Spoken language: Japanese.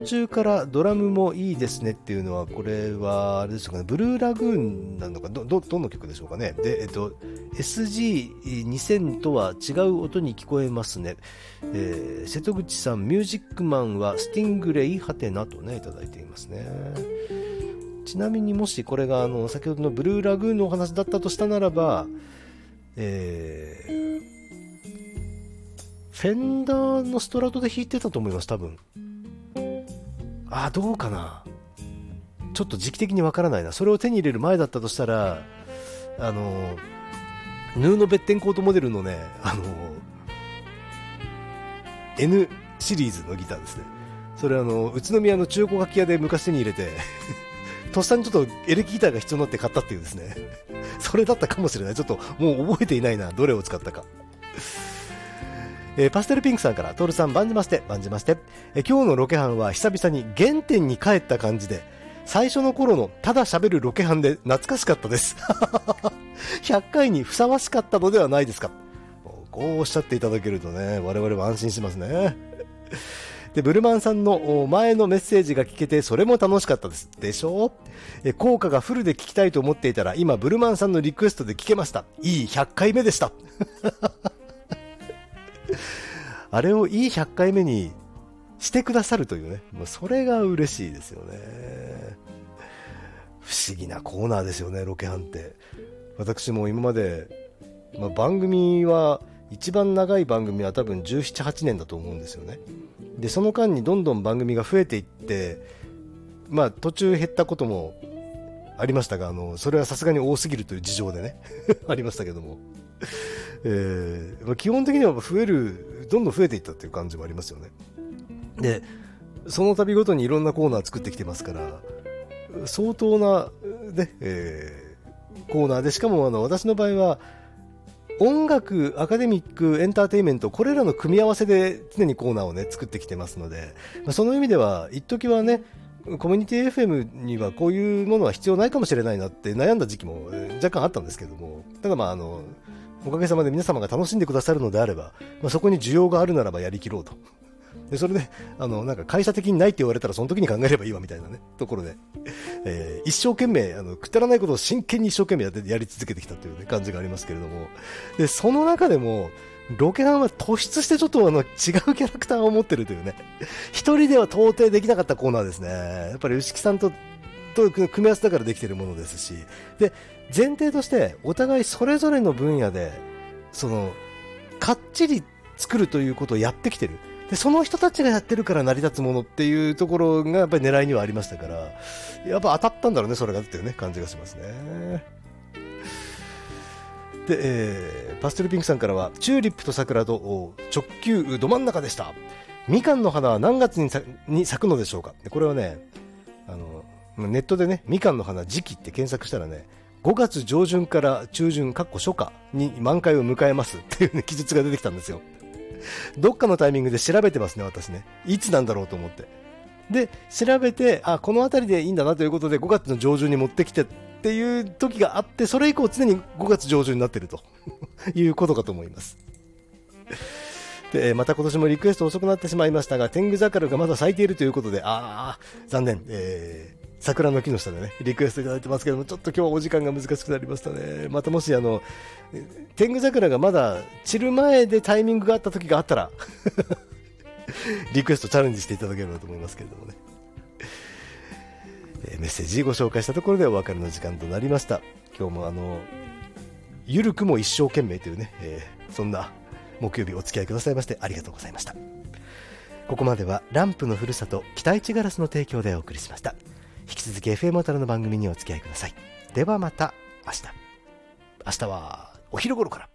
中からドラムもいいですねっていうのは、これはあれですかね、ブルーラグーンなのか、どの曲でしょうかね。で、SG2000 とは違う音に聞こえますね。瀬戸口さん、ミュージックマンはスティングレイハテナとね、いただいていますね。ちなみにもしこれが先ほどのブルーラグーンのお話だったとしたならば、フェンダーのストラトで弾いてたと思います、多分。どうかな、ちょっと時期的にわからないな。それを手に入れる前だったとしたら、ヌーのベッテンコートモデルのね、N シリーズのギターですね。それ宇都宮の中古楽器屋で昔手に入れてとっさにちょっとエレキギターが必要になって買ったっていうですねそれだったかもしれない。ちょっともう覚えていないな、どれを使ったか。パステルピンクさんから、トールさん、バンジマステ、バンジマステ。今日のロケハンは久々に原点に帰った感じで、最初の頃のただ喋るロケハンで懐かしかったです100回にふさわしかったのではないですか。こうおっしゃっていただけるとね、我々は安心しますね。で、ブルマンさんの前のメッセージが聞けて、それも楽しかったです。でしょ。効果がフルで聞きたいと思っていたら、今ブルマンさんのリクエストで聞けました。いい100回目でしたあれをいい100回目にしてくださるというね、もうそれが嬉しいですよね。不思議なコーナーですよね、ロケハンって。私も今まで、番組は一番長い番組は多分17、8年だと思うんですよね。でその間にどんどん番組が増えていって、途中減ったこともありましたが、それはさすがに多すぎるという事情でねありましたけども、基本的にはどんどん増えていったという感じもありますよね。でその度ごとにいろんなコーナー作ってきてますから、相当な、ねコーナーで、しかも私の場合は音楽、アカデミック、エンターテインメント、これらの組み合わせで常にコーナーをね作ってきてますので、その意味では一時はね、コミュニティ FM にはこういうものは必要ないかもしれないなって悩んだ時期も若干あったんですけども、ただおかげさまで皆様が楽しんでくださるのであれば、そこに需要があるならばやりきろうと。でそれでなんか会社的にないって言われたらその時に考えればいいわみたいなねところで、一生懸命くだらないことを真剣に一生懸命やり続けてきたという、ね、感じがありますけれども、でその中でもロケハンは突出してちょっと違うキャラクターを持ってるというね、一人では到底できなかったコーナーですね。やっぱり牛木さんと組み合わせだからできているものですし、で前提としてお互いそれぞれの分野でかっちり作るということをやってきてる。でその人たちがやってるから成り立つものっていうところがやっぱり狙いにはありましたから、やっぱ当たったんだろうね、それがっていうね感じがしますね。で、パステルピンクさんからは、チューリップと桜と直球ど真ん中でした。みかんの花は何月に咲くのでしょうか。でこれはね、ネットでね、みかんの花時期って検索したらね、5月上旬から中旬初夏に満開を迎えますっていう、ね、記述が出てきたんですよ。どっかのタイミングで調べてますね、私ね。いつなんだろうと思って。で、調べて、この辺りでいいんだなということで、5月の上旬に持ってきてっていう時があって、それ以降常に5月上旬になっているということかと思います。で、また今年もリクエスト遅くなってしまいましたが、天狗桜がまだ咲いているということで、残念。桜の木の下でね、リクエストいただいてますけども、ちょっと今日はお時間が難しくなりましたね。またもし天狗桜がまだ散る前でタイミングがあった時があったらリクエストチャレンジしていただければと思いますけれどもね。メッセージご紹介したところでお別れの時間となりました。今日もゆるくも一生懸命というね、そんな木曜日お付き合いくださいましてありがとうございました。ここまではランプのふるさと北市ガラスの提供でお送りしました。引き続き FM 小樽の番組にお付き合いください。ではまた明日はお昼頃から。